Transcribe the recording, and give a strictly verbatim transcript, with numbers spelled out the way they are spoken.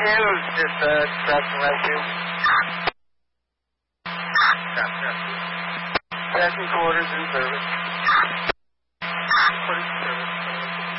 Hughes, just uh, crossing rescue. Passing quarters in service.